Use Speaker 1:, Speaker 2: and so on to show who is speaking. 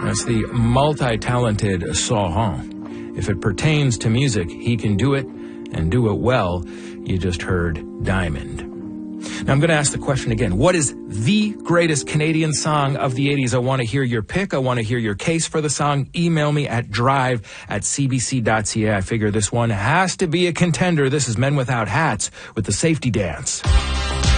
Speaker 1: That's the multi-talented Sauron. If it pertains to music, he can do it, and do it well. You just heard Diamond. Now I'm going to ask the question again. What is the greatest Canadian song of the 80s? I want to hear your pick. I want to hear your case for the song. Email me at drive@cbc.ca. I figure this one has to be a contender. This is Men Without Hats with the Safety Dance.